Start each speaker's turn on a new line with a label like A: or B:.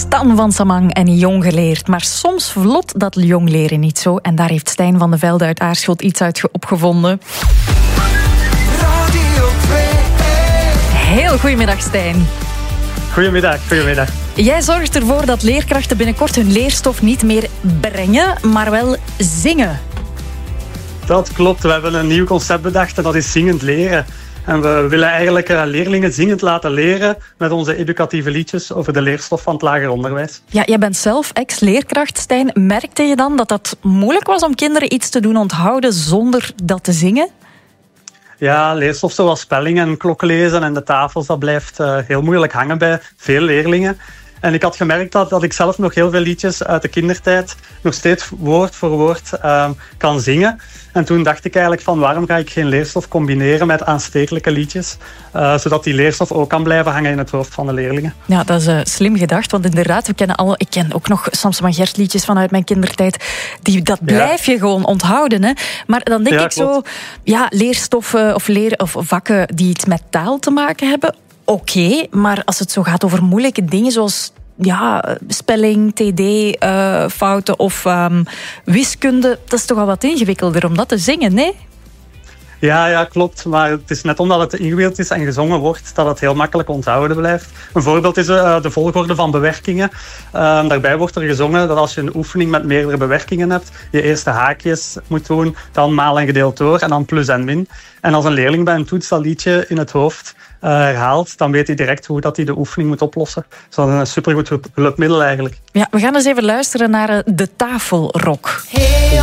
A: Stan van Samang en Jong geleerd. Maar soms vlot dat jong leren niet zo. En daar heeft Stijn van de Velde uit Aarschot iets uit opgevonden. Heel goedemiddag, Stijn.
B: Goedemiddag.
A: Jij zorgt ervoor dat leerkrachten binnenkort hun leerstof niet meer brengen, maar wel zingen.
B: Dat klopt. We hebben een nieuw concept bedacht en dat is zingend leren. En we willen eigenlijk leerlingen zingend laten leren met onze educatieve liedjes over de leerstof van het lager onderwijs. Ja,
A: jij bent zelf ex-leerkracht, Stijn. Merkte je dan dat dat moeilijk was om kinderen iets te doen onthouden zonder dat te zingen?
B: Ja, leerstof zoals spelling en klokkenlezen en de tafels, dat blijft heel moeilijk hangen bij veel leerlingen. En ik had gemerkt dat ik zelf nog heel veel liedjes uit de kindertijd nog steeds woord voor woord kan zingen. En toen dacht ik eigenlijk van waarom ga ik geen leerstof combineren met aanstekelijke liedjes, zodat die leerstof ook kan blijven hangen in het hoofd van de leerlingen.
A: Ja, dat is slim gedacht, want inderdaad, ik ken ook nog Samson van Gert liedjes vanuit mijn kindertijd. Dat blijf je gewoon onthouden. Hè? Maar dan denk ik
B: klopt.
A: Leerstoffen of vakken die iets met taal te maken hebben. Oké, maar als het zo gaat over moeilijke dingen zoals spelling, TD-fouten of wiskunde, dat is toch al wat ingewikkelder om dat te zingen, nee?
B: Ja, klopt. Maar het is net omdat het ingewikkeld is en gezongen wordt, dat het heel makkelijk onthouden blijft. Een voorbeeld is de volgorde van bewerkingen. Daarbij wordt er gezongen dat als je een oefening met meerdere bewerkingen hebt, je eerst de haakjes moet doen, dan maal en gedeeld door en dan plus en min. En als een leerling bij een toets dat liedje in het hoofd herhaalt, dan weet hij direct hoe dat hij de oefening moet oplossen. Dat is een supergoed hulpmiddel eigenlijk.
A: Ja, we gaan eens even luisteren naar de tafelrok.